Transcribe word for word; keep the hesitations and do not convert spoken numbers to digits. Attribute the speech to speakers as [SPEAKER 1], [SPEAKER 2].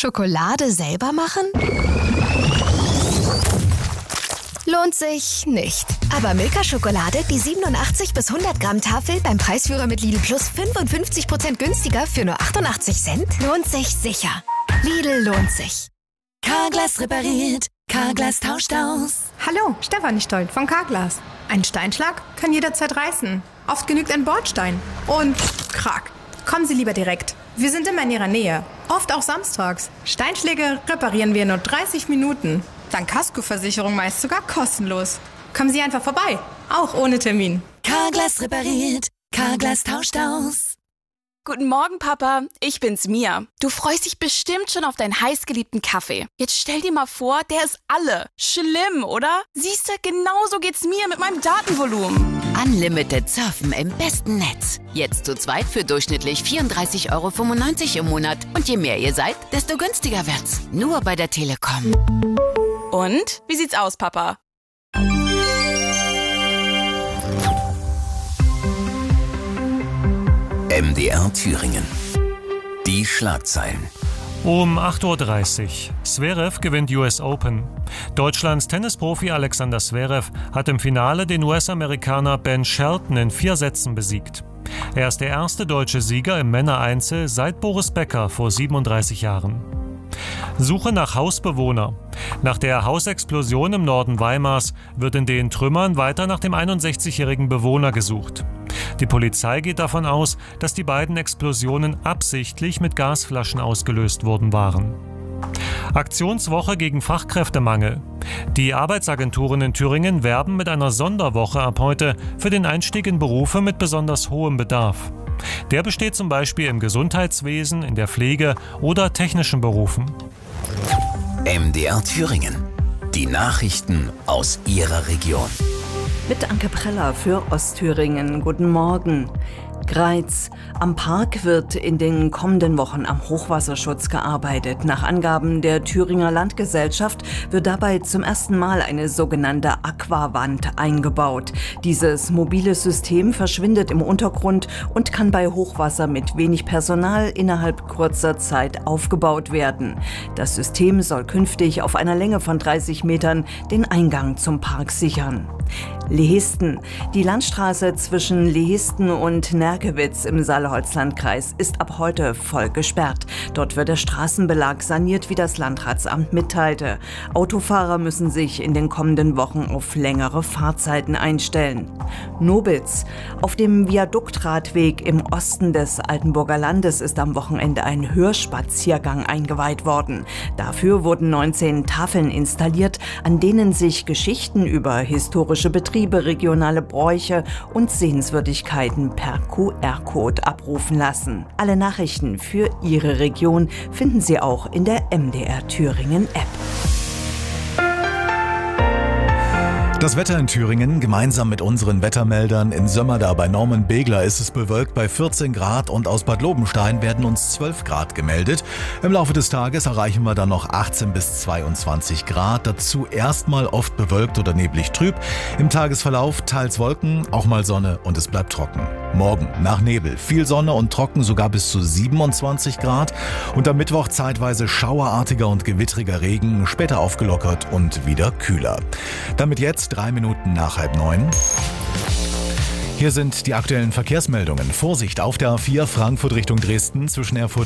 [SPEAKER 1] Schokolade selber machen? Lohnt sich nicht. Aber Milka-Schokolade, die siebenundachtzig bis hundert Gramm Tafel beim Preisführer mit Lidl Plus fünfundfünfzig Prozent günstiger für nur achtundachtzig Cent, lohnt sich sicher. Lidl lohnt sich.
[SPEAKER 2] Carglass repariert, Carglass tauscht aus.
[SPEAKER 3] Hallo, Stefanie Stolt von Carglass. Ein Steinschlag kann jederzeit reißen. Oft genügt ein Bordstein. Und krack. Kommen Sie lieber direkt. Wir sind immer in Ihrer Nähe. Oft auch samstags. Steinschläge reparieren wir in nur dreißig Minuten. Dank Kaskoversicherung meist sogar kostenlos. Kommen Sie einfach vorbei. Auch ohne Termin.
[SPEAKER 2] Carglass repariert, Carglass tauscht aus.
[SPEAKER 4] Guten Morgen, Papa. Ich bin's, Mia. Du freust dich bestimmt schon auf deinen heißgeliebten Kaffee. Jetzt stell dir mal vor, der ist alle. Schlimm, oder? Siehst du, genauso geht's mir mit meinem Datenvolumen.
[SPEAKER 5] Unlimited surfen im besten Netz. Jetzt zu zweit für durchschnittlich vierunddreißig Euro fünfundneunzig im Monat. Und je mehr ihr seid, desto günstiger wird's. Nur bei der Telekom.
[SPEAKER 4] Und? Wie sieht's aus, Papa?
[SPEAKER 6] M D R Thüringen. Die Schlagzeilen.
[SPEAKER 7] Um acht Uhr dreißig. Zverev gewinnt U S Open. Deutschlands Tennisprofi Alexander Zverev hat im Finale den U S-Amerikaner Ben Shelton in vier Sätzen besiegt. Er ist der erste deutsche Sieger im Männereinzel seit Boris Becker vor siebenunddreißig Jahren. Suche nach Hausbewohner. Nach der Hausexplosion im Norden Weimars wird in den Trümmern weiter nach dem einundsechzigjährigen Bewohner gesucht. Die Polizei geht davon aus, dass die beiden Explosionen absichtlich mit Gasflaschen ausgelöst worden waren. Aktionswoche gegen Fachkräftemangel. Die Arbeitsagenturen in Thüringen werben mit einer Sonderwoche ab heute für den Einstieg in Berufe mit besonders hohem Bedarf. Der besteht zum Beispiel im Gesundheitswesen, in der Pflege oder technischen Berufen.
[SPEAKER 6] M D R Thüringen. Die Nachrichten aus Ihrer Region.
[SPEAKER 8] Mit Anke Preller für Ostthüringen. Guten Morgen. Greiz. Am Park wird in den kommenden Wochen am Hochwasserschutz gearbeitet. Nach Angaben der Thüringer Landgesellschaft wird dabei zum ersten Mal eine sogenannte Aquawand eingebaut. Dieses mobile System verschwindet im Untergrund und kann bei Hochwasser mit wenig Personal innerhalb kurzer Zeit aufgebaut werden. Das System soll künftig auf einer Länge von dreißig Metern den Eingang zum Park sichern. Lehisten. Die Landstraße zwischen Lehisten und Nerkewitz im Saale-Holzland-Kreis ist ab heute voll gesperrt. Dort wird der Straßenbelag saniert, wie das Landratsamt mitteilte. Autofahrer müssen sich in den kommenden Wochen auf längere Fahrzeiten einstellen. Nobitz. Auf dem Viaduktradweg im Osten des Altenburger Landes ist am Wochenende ein Hörspaziergang eingeweiht worden. Dafür wurden neunzehn Tafeln installiert, an denen sich Geschichten über historische Betriebe, regionale Bräuche und Sehenswürdigkeiten per Q R-Code abrufen lassen. Alle Nachrichten für Ihre Region finden Sie auch in der M D R Thüringen App.
[SPEAKER 9] Das Wetter in Thüringen, gemeinsam mit unseren Wettermeldern in Sömmerda bei Norman Begler ist es bewölkt bei vierzehn Grad und aus Bad Lobenstein werden uns zwölf Grad gemeldet. Im Laufe des Tages erreichen wir dann noch achtzehn bis zweiundzwanzig Grad. Dazu erstmal oft bewölkt oder neblig trüb. Im Tagesverlauf teils Wolken, auch mal Sonne und es bleibt trocken. Morgen nach Nebel viel Sonne und trocken, sogar bis zu siebenundzwanzig Grad. Und am Mittwoch zeitweise schauerartiger und gewittriger Regen, später aufgelockert und wieder kühler. Damit jetzt drei Minuten nach halb neun. Hier sind die aktuellen Verkehrsmeldungen. Vorsicht auf der A vier Frankfurt Richtung Dresden zwischen Erfurt